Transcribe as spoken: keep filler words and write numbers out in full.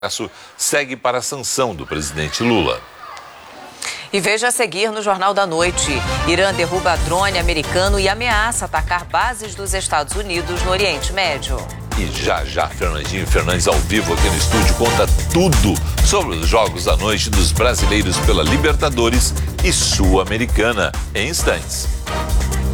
segue para a sanção do presidente Lula. E veja a seguir no Jornal da Noite. Irã derruba drone americano e ameaça atacar bases dos Estados Unidos no Oriente Médio. E já já, Fernandinho Fernandes ao vivo aqui no estúdio conta tudo sobre os jogos da noite dos brasileiros pela Libertadores e Sul-Americana em instantes.